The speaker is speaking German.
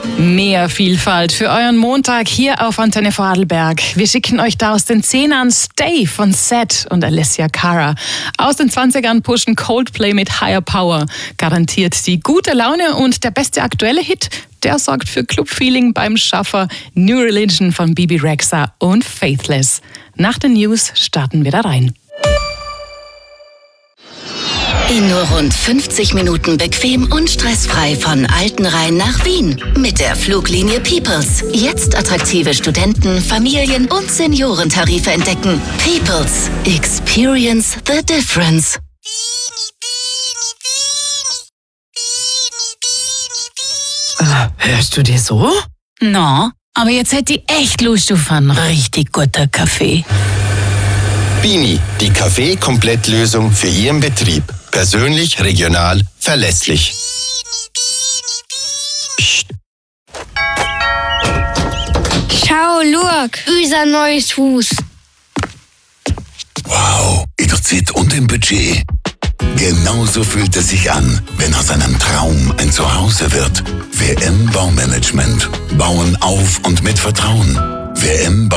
Mehr Vielfalt für euren Montag hier auf Antenne Vorarlberg. Wir schicken euch da aus den 10ern Stay von Seth und Alessia Cara. Aus den 20ern pushen Coldplay mit Higher Power. Garantiert die gute Laune und der beste aktuelle Hit, der sorgt für Clubfeeling beim Schaffer New Religion von Bibi Rexha und Faithless. Nach den News starten wir da rein. In nur rund 50 Minuten bequem und stressfrei von Altenrhein nach Wien. Mit der Fluglinie Peoples. Jetzt attraktive Studenten-, Familien- und Seniorentarife entdecken. Peoples. Experience the difference. Hörst du dir so? No, aber jetzt hätte ich echt Lust auf einen richtig guten Kaffee. Bini, die Kaffee-Komplettlösung für Ihren Betrieb. Persönlich, regional, verlässlich. Psst. Schau, schau, unser neues Haus. Wow, in der Zeit und im Budget. Genauso fühlt es sich an, wenn aus einem Traum ein Zuhause wird. WM Baumanagement. Bauen auf und mit Vertrauen. WM